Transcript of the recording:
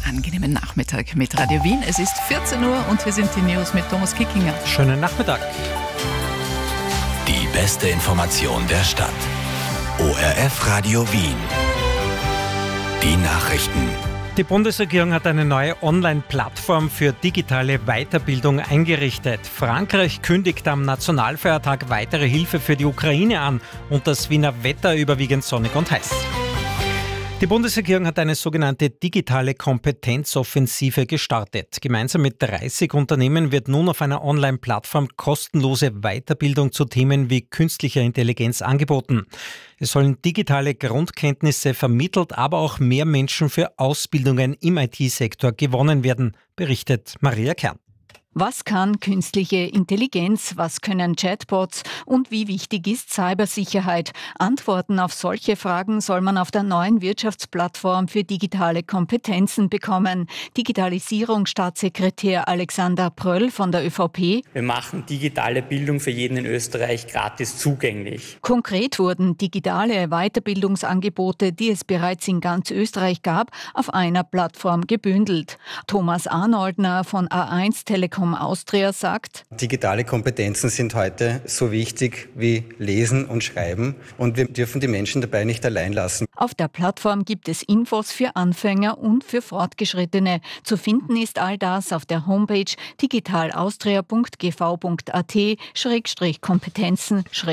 angenehmen Nachmittag mit Radio Wien. Es ist 14 Uhr und hier sind die News mit Thomas Kickinger. Schönen Nachmittag. Die beste Information der Stadt. ORF Radio Wien. Die Nachrichten. Die Bundesregierung hat eine neue Online-Plattform für digitale Weiterbildung eingerichtet. Frankreich kündigt am Nationalfeiertag weitere Hilfe für die Ukraine an und das Wiener Wetter überwiegend sonnig und heiß. Die Bundesregierung hat eine sogenannte digitale Kompetenzoffensive gestartet. Gemeinsam mit 30 Unternehmen wird nun auf einer Online-Plattform kostenlose Weiterbildung zu Themen wie künstlicher Intelligenz angeboten. Es sollen digitale Grundkenntnisse vermittelt, aber auch mehr Menschen für Ausbildungen im IT-Sektor gewonnen werden, berichtet Maria Kern. Was kann künstliche Intelligenz, was können Chatbots und wie wichtig ist Cybersicherheit? Antworten auf solche Fragen soll man auf der neuen Wirtschaftsplattform für digitale Kompetenzen bekommen. Digitalisierungsstaatssekretär Alexander Pröll von der ÖVP. Wir machen digitale Bildung für jeden in Österreich gratis zugänglich. Konkret wurden digitale Weiterbildungsangebote, die es bereits in ganz Österreich gab, auf einer Plattform gebündelt. Thomas Arnoldner von A1 Telekom Austria sagt: Digitale Kompetenzen sind heute so wichtig wie Lesen und Schreiben und wir dürfen die Menschen dabei nicht allein lassen. Auf der Plattform gibt es Infos für Anfänger und für Fortgeschrittene. Zu finden ist all das auf der Homepage digitalaustria.gv.at/kompetenzen/